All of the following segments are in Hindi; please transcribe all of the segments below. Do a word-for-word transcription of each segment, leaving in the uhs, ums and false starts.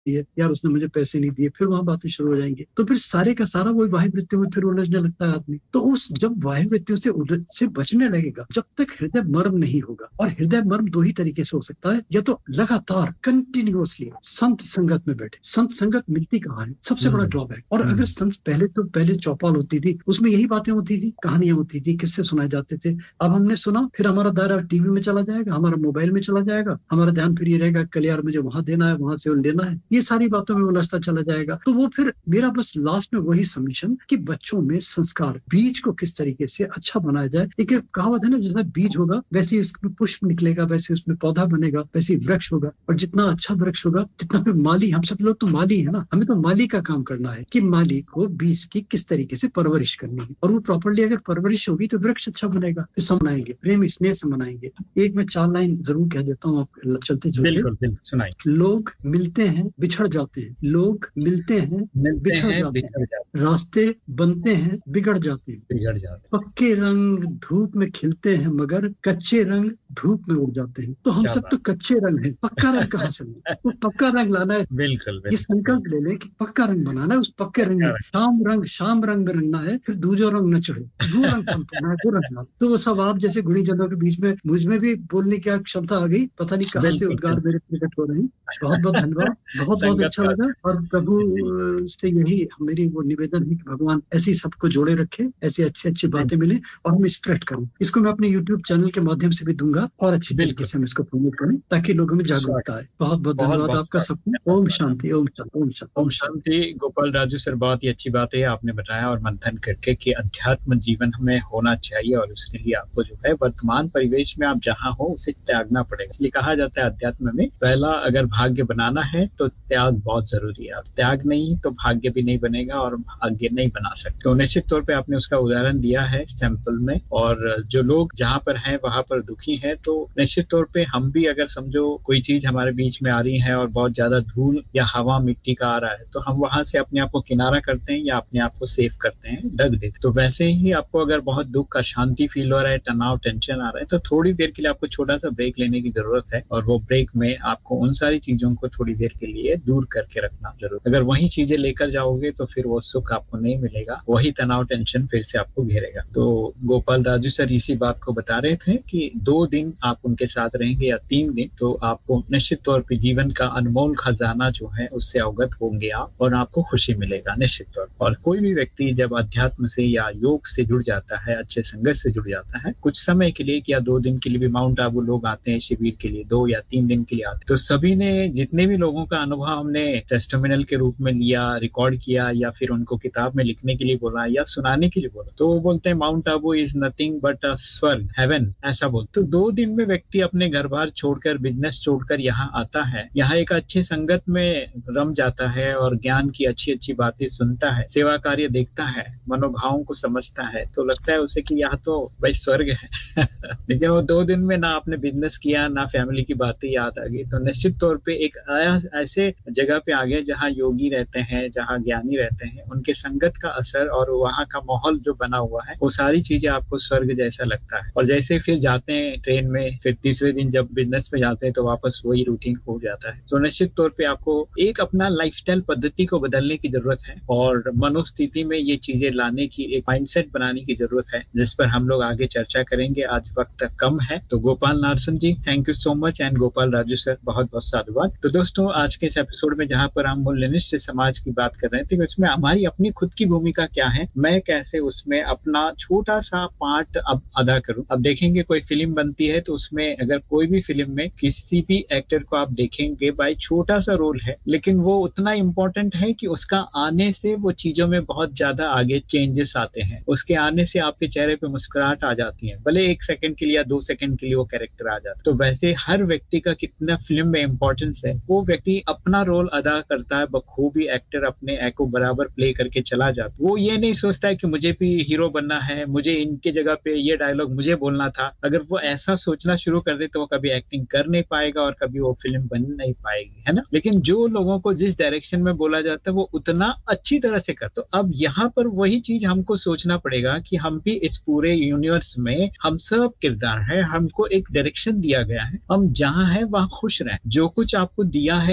है, यार उसने मुझे पैसे नहीं दिए, फिर वहां बातें शुरू हो जाएंगी। तो फिर सारे का सारा वही वाह्य वृत्तियों में फिर उलझने लगता है आदमी। तो उस जब वाह्य वृत्तियों से उलझ से बचने लगेगा, जब तक हृदय मर्म नहीं होगा, और हृदय मर्म दो ही तरीके से हो सकता है, या तो लगातार कंटिन्यूअसली संत संगत में बैठे। संत संगत मिलती कहाँ है, सबसे बड़ा हम्म। ड्रॉबैक। और अगर हम्म। संत पहले तो पहले चौपाल होती थी, उसमें यही बातें होती थी, कहानियां होती थी, किस्से सुनाए जाते थे। अब हमने सुना, फिर हमारा दायरा टीवी में चला जाएगा, हमारा मोबाइल में चला जाएगा, हमारा ध्यान फिर ये रहेगा, कल यार मुझे वहां देना है, वहां से वो लेना है, ये सारी बातों में उलझता चला जाएगा। तो वो फिर मेरा बस लास्ट में वही सबमिशन कि बच्चों में संस्कार, बीज को किस तरीके से अच्छा बनाया जाए। एक एक कहावत है ना, जैसा बीज होगा वैसे ही उसमें पुष्प निकलेगा, वैसे उसमें पौधा बनेगा, वैसे ही वृक्ष होगा। और जितना अच्छा वृक्ष होगा, जितना फिर माली, हम सब लोग तो माली है ना, हमें तो माली का काम करना है कि माली को बीज की किस तरीके से परवरिश करनी है। और वो प्रॉपरली अगर परवरिश होगी तो वृक्ष अच्छा बनेगा, फिर सब मनाएंगे, प्रेम स्नेह से मनाएंगे। एक मैं चार लाइन जरूर कह देता हूँ आप चलते चलते। बिल्कुल बिल्कुल सुनाई। लोग मिलते हैं बिछड़ जाते हैं, लोग मिलते हैं मिलते बिछड़ हैं जाते बिछड़ जाते हैं, रास्ते बनते हैं बिगड़ जाते हैं। बिगड़ जाते। पक्के रंग धूप में खिलते हैं, मगर कच्चे रंग धूप में उड़ जाते हैं। तो हम क्या सब तो बात। कच्चे रंग हैं, पक्का रंग कहाँ से लाए? तो पक्का रंग लाना है। बिल्कुल ये बिल्कुल संकल्प बिल्कुल। ले लें कि पक्का रंग बनाना है, उस पक्के रंग में पक्का रंग। शाम रंग शाम रंग में रंगना है, फिर दूजो रंग न चढ़े, वो रंग कौन पाना है, वो रंग डालो। तो वो सब आप जैसे गुणी जनों के बीच में मुझ में भी बोलने की आप क्षमता आ गई, पता नहीं कहाँ से बिल्कुल उद्गार बिल्कुल। मेरे प्रकट हो रहे हैं। बहुत बहुत धन्यवाद, बहुत बहुत संगत अच्छा का लगा। असर। और प्रभु जी। अ, से यही मेरी वो निवेदन है कि भगवान ऐसे ही सबको जोड़े रखे, ऐसी अच्छी अच्छी बातें बिल्कुल मिले, और हम स्प्रेड करें इसको। मैं अपने यूट्यूब चैनल के माध्यम से भी दूंगा, और अच्छी तरीके बिल्कुल। से हम इसको प्रमोट करें, ताकि लोगों में स्वागत। जागरूकता आए। बहुत बहुत बहुत धन्यवाद बहुत आपका स्वागत सबको। है, बहुत ओम बहुत धन्यवाद। शांति, ओम शांति, ओम शांति, ओम ओम शांति। शांति। गोपाल राजू सर, बहुत ही अच्छी बात है आपने बताया और मंथन करके कि अध्यात्म जीवन में होना चाहिए, और उसके लिए आपको जो है वर्तमान परिवेश में आप जहाँ हो उसे त्यागना पड़ेगा। इसलिए कहा जाता है अध्यात्म में पहला अगर भाग्य बनाना है तो त्याग बहुत जरूरी है। त्याग नहीं तो भाग्य भी नहीं बनेगा और भाग्य नहीं बना सकते। तो निश्चित तौर पर आपने उसका उदाहरण दिया है सैंपल में। और जो लोग जहाँ पर हैं वहां पर दुखी हैं, तो निश्चित तौर पर हम भी अगर समझो कोई चीज हमारे बीच में आ रही है और बहुत ज्यादा धूल या हवा मिट्टी का आ रहा है, तो हम वहां से अपने आप को किनारा करते हैं या अपने आप को सेव करते हैं, ढक देते हैं। तो वैसे ही आपको अगर बहुत दुख का शांति फील हो रहा है, तनाव टेंशन आ रहा है, तो थोड़ी देर के लिए आपको छोटा सा ब्रेक लेने की जरूरत है। और वो ब्रेक में आपको उन सारी चीजों को थोड़ी देर के लिए दूर करके रखना जरूर। अगर वही चीजें लेकर जाओगे तो फिर वो सुख आपको नहीं मिलेगा, वही तनाव टेंशन फिर से आपको घेरेगा। तो गोपाल राजू सर इसी बात को बता रहे थे कि दो दिन आप उनके साथ रहेंगे या तीन दिन, तो आपको निश्चित तौर पर जीवन का अनमोल खजाना जो है उससे अवगत होंगे आप, और आपको खुशी मिलेगा निश्चित तौर पर। और कोई भी व्यक्ति जब अध्यात्म से या योग से जुड़ जाता है, अच्छे संगत से जुड़ जाता है, कुछ समय के लिए या दो दिन के लिए भी माउंट आबू लोग आते हैं शिविर के लिए, दो या तीन दिन के लिए आते हैं, तो सभी ने जितने भी लोगों का अनुभव हमने टेस्टिमोनियल के रूप में लिया, रिकॉर्ड किया, या फिर उनको किताब में लिखने के लिए बोला या सुनाने के लिए बोला, तो वो बोलते हैं mount Abu is nothing but अ स्वर्ग, हेवन, ऐसा बोलते। तो दो दिन में व्यक्ति अपने घर बार छोड़कर, बिजनेस छोड़कर यहाँ आता है, यहाँ एक अच्छी संगत में रम जाता है और ज्ञान की अच्छी अच्छी बातें सुनता है, सेवा कार्य देखता है, मनोभावों को समझता है, तो लगता है उसे कि यहाँ तो भाई स्वर्ग है। लेकिन वो दो दिन में ना आपने बिजनेस किया, ना फैमिली की बातें याद आ गई, तो निश्चित तौर पे एक ऐसे जगह पे आ गए जहाँ योगी रहते हैं, जहाँ ज्ञानी रहते हैं, उनके संगत का असर और वहाँ का माहौल जो बना हुआ है, वो सारी चीजें आपको स्वर्ग जैसा लगता है। और जैसे फिर जाते हैं ट्रेन में, फिर तीसरे दिन जब बिजनेस में जाते हैं तो वापस वही रूटीन हो जाता है। तो निश्चित तौर पे आपको एक अपना लाइफस्टाइल पद्धति को बदलने की जरूरत है, और मनोस्थिति में ये चीजें लाने की, एक माइंडसेट बनाने की जरूरत है, जिस पर हम लोग आगे चर्चा करेंगे। आज वक्त कम है, तो गोपाल नारसन जी, thank you so much, and Gopal Raju sir, बहुत बहुत साधुवाद। तो दोस्तों, आज के इस एपिसोड में जहाँ पर हम मूल्यनिष्ठ समाज की बात कर रहे थे, उसमें हमारी अपनी खुद की भूमिका क्या है, मैं कैसे उसमें अपना छोटा सा पार्ट अब अदा करूं। अब देखेंगे कोई फिल्म बनती है तो उसमें अगर कोई भी फिल्म में किसी भी एक्टर को आप देखेंगे, भाई छोटा सा रोल है, लेकिन वो उतना इंपॉर्टेंट है कि उसका आने से वो चीजों में बहुत ज्यादा आगे चेंजेस आते हैं। उसके आने से आपके चेहरे पे मुस्कुराहट आ जाती है, भले एक सेकंड के लिए या दो सेकंड के लिए वो कैरेक्टर आ जाता है। तो वैसे हर व्यक्ति का कितना फिल्म में इंपॉर्टेंस है, वो व्यक्ति अपना रोल अदा करता है बखूबी, एक्टर अपने एको बराबर प्ले करके चला जाता है। वो ये नहीं सोचता है कि मुझे भी हीरो बनना है, मुझे इनके जगह पे ये डायलॉग मुझे बोलना था। अगर वो ऐसा सोचना शुरू कर दे तो वो कभी एक्टिंग कर नहीं पाएगा और कभी वो फिल्म बन नहीं पाएगी, है ना। लेकिन जो लोगों को जिस डायरेक्शन में बोला जाता है वो उतना अच्छी तरह से कर, तो अब यहाँ पर वही चीज हमको सोचना पड़ेगा कि हम भी इस पूरे यूनिवर्स में हम सब किरदार है, हमको एक डायरेक्शन दिया गया है, हम जहाँ है वहाँ खुश रहें। जो कुछ आपको दिया है ईश्वर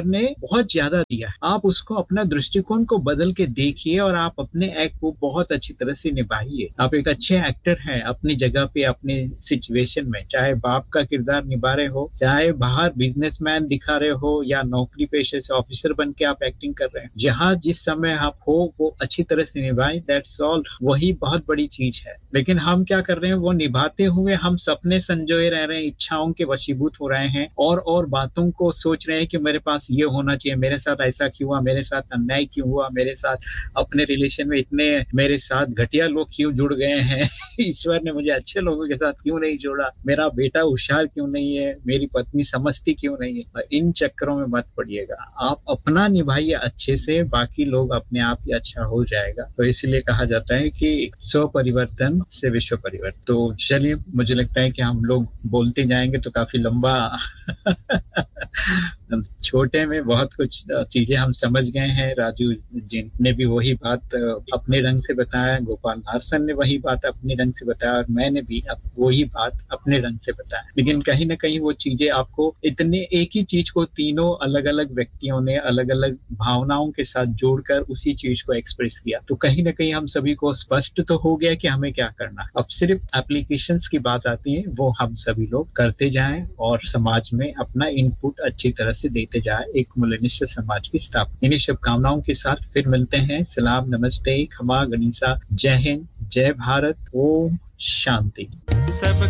ने बहुत ज्यादा दिया है। आप उसको अपना दृष्टिकोण को बदल के देखिए और आप अपने एक्ट को बहुत अच्छी तरह से निभाइए। आप एक अच्छे एक्टर हैं अपनी जगह पे, अपने सिचुएशन में, चाहे बाप का किरदार निभा रहे हो, चाहे बाहर बिजनेसमैन दिखा रहे हो, या नौकरी पेशे से ऑफिसर बन के आप एक्टिंग कर रहे हैं। जहां जिस समय आप हो वो अच्छी तरह से निभाएं, दैट्स ऑल। वही बहुत बड़ी चीज है। लेकिन हम क्या कर रहे हैं, वो निभाते हुए हम सपने संजोए रह रहे हैं, इच्छाओं के वशीभूत हो रहे हैं, और और बातों को सोच रहे हैं कि मेरे पास ये होना चाहिए, मेरे साथ ऐसा क्यों हुआ, मेरे साथ अन्याय क्यों हुआ, मेरे साथ अपने रिलेशन में इतने मेरे साथ घटिया लोग क्यों जुड़ गए हैं ईश्वर ने मुझे अच्छे लोगों के साथ क्यों नहीं जोड़ा, मेरा बेटा होशियार क्यों नहीं है, मेरी पत्नी समझती क्यों नहीं है। इन चक्करों में मत पड़िएगा, आप अपना निभाइए अच्छे से, बाकी लोग अपने आप ही अच्छा हो जाएगा। तो इसलिए कहा जाता है कि स्व परिवर्तन से विश्व परिवर्तन। तो चलिए, मुझे लगता है कि हम लोग बोलते जाएंगे तो काफी लंबा छोटे में बहुत कुछ चीजें हम समझ गए हैं। राजू जी ने भी वही बात अपने ढंग से बताया, गोपाल नारसन ने वही बात अपने ढंग से बताया, और मैंने भी वही बात अपने ढंग से बताया। लेकिन कहीं ना कहीं वो चीजें आपको इतने एक ही चीज को तीनों अलग अलग व्यक्तियों ने अलग अलग भावनाओं के साथ जोड़कर उसी चीज को एक्सप्रेस किया। तो कहीं ना कहीं हम सभी को स्पष्ट तो हो गया कि हमें क्या करना। अब सिर्फ एप्लीकेशंस की बात आती है, वो हम सभी लोग करते जाएं और समाज में अपना इनपुट अच्छी तरह से देते जाए, एक मूल्यनिष्ठ समाज की स्थापना। इन्हीं शुभकामनाओं के साथ फिर मिलते हैं। सलाम, नमस्ते, खमा गनीसा, जय हिंद, जय भारत, ओम शांति। सब